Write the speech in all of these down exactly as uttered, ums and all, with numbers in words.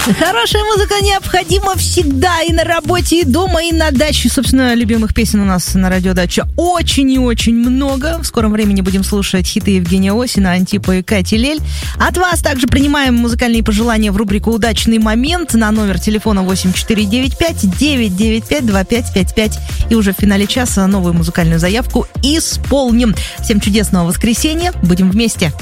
Хорошая музыка необходима всегда и на работе, и дома, и на даче. Собственно, любимых песен у нас на радиодаче очень и очень много. В скором времени будем слушать хиты Евгения Осина, Антипа и Кати Лель. От вас также принимаем музыкальные пожелания в рубрику «Удачный момент» на номер телефона восемь четыре девять пять девять девять пять два пять пять пять. И уже в финале часа новую музыкальную заявку исполним. Всем чудесного воскресенья. Будем вместе.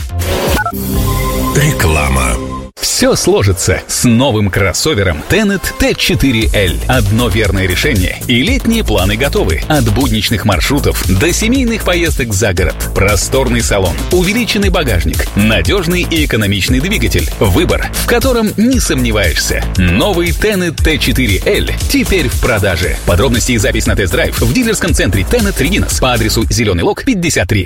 Реклама. Все сложится с новым кроссовером Tenet ти четыре эль. Одно верное решение, и летние планы готовы. От будничных маршрутов до семейных поездок за город. Просторный салон, увеличенный багажник, надежный и экономичный двигатель. Выбор, в котором не сомневаешься. Новый Tenet ти четыре эль теперь в продаже. Подробности и запись на тест-драйв в дилерском центре Tenet Регинас по адресу Зеленый Лог, пятьдесят три.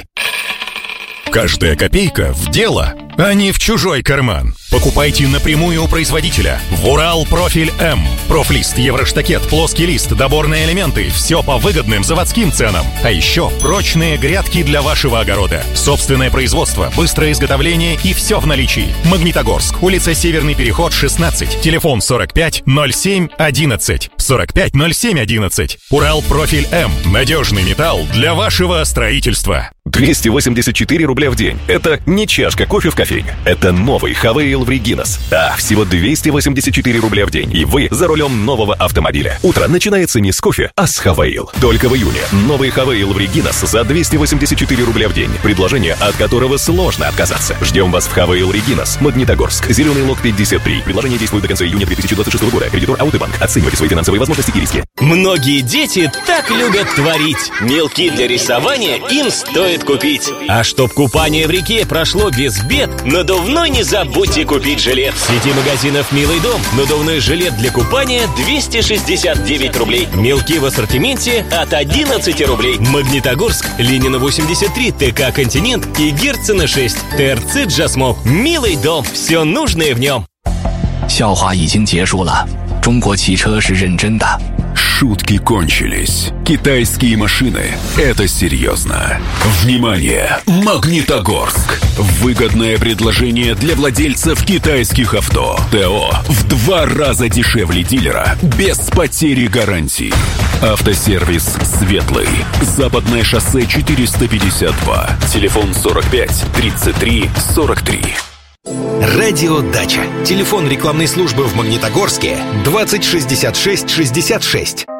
Каждая копейка в дело, а не в чужой карман. Покупайте напрямую у производителя. В Урал Профиль М. Профлист, евроштакет, плоский лист, доборные элементы. Все по выгодным заводским ценам. А еще прочные грядки для вашего огорода. Собственное производство, быстрое изготовление и все в наличии. Магнитогорск. Улица Северный переход, шестнадцать. Телефон сорок пять ноль семь одиннадцать. сорок пять ноль семь одиннадцать. Урал Профиль М. Надежный металл для вашего строительства. двести восемьдесят четыре рубля в день. Это не чашка кофе в кофейне. Это новый Хавейл в Регинас. Да, всего двести восемьдесят четыре рубля в день. И вы за рулем нового автомобиля. Утро начинается не с кофе, а с Хавейл. Только в июне. Новый Хавейл в Регинас за двести восемьдесят четыре рубля в день. Предложение, от которого сложно отказаться. Ждем вас в Хавейл Регинас, Магнитогорск, Зеленый Лог пятьдесят три. Предложение действует до конца июня две тысячи двадцать шестого года. Кредитор Аутобанк. Оценивайте свои финансовые возможности и риски. Многие дети так любят творить. Мелки для рисования им стоит купить. А чтоб купание в реке прошло без бед, надувной не забудьте купить жилет. В сети магазинов «Милый дом» надувной жилет для купания двести шестьдесят девять рублей. Мелки в ассортименте от одиннадцать рублей. Магнитогорск, Ленина восемьдесят три, ТК «Континент» и Герцена шесть. ТРЦ «Джасмол». «Милый дом». Все нужное в нем. 笑话已经结束了，中国汽车是认真的。 Шутки кончились. Китайские машины — это серьезно. Внимание! Магнитогорск. Выгодное предложение для владельцев китайских авто. ТО в два раза дешевле дилера, без потери гарантий. Автосервис «Светлый». Западное шоссе четыреста пятьдесят два. Телефон сорок пять тридцать три сорок три. Радио Дача. Телефон рекламной службы в Магнитогорске двадцать шестьдесят шесть шестьдесят шесть.